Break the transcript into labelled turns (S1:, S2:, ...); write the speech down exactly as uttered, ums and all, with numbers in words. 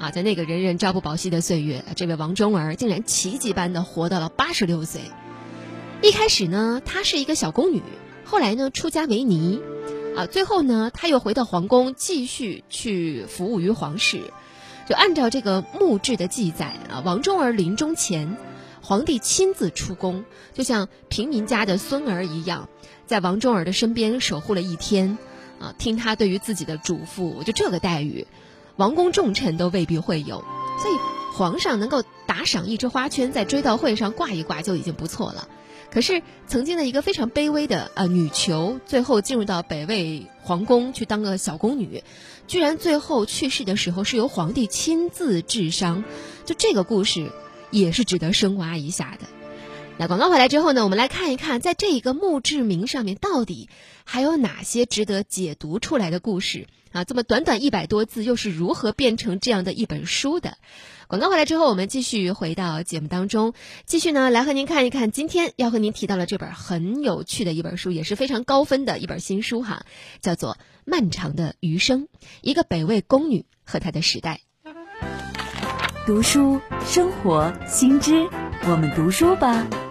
S1: 啊，在那个人人朝不保夕的岁月，这位王忠儿竟然奇迹般的活到了八十六岁。一开始呢，她是一个小宫女，后来呢出家为尼，啊，最后呢她又回到皇宫继续去服务于皇室。就按照这个墓志的记载啊，王忠儿临终前，皇帝亲自出宫，就像平民家的孙儿一样，在王忠儿的身边守护了一天，啊，听他对于自己的嘱咐，就这个待遇，王公重臣都未必会有。所以皇上能够打赏一只花圈在追悼会上挂一挂就已经不错了。可是曾经的一个非常卑微的呃女囚，最后进入到北魏皇宫去当个小宫女，居然最后去世的时候是由皇帝亲自治伤，就这个故事也是值得深挖一下的。那广告回来之后呢，我们来看一看在这一个墓志铭上面到底还有哪些值得解读出来的故事啊，这么短短一百多字又是如何变成这样的一本书的。广告回来之后，我们继续回到节目当中，继续呢来和您看一看今天要和您提到了这本很有趣的一本书，也是非常高分的一本新书哈，叫做《漫长的余生》，一个北魏宫女和她的时代。
S2: 读书生活新知，我们读书吧。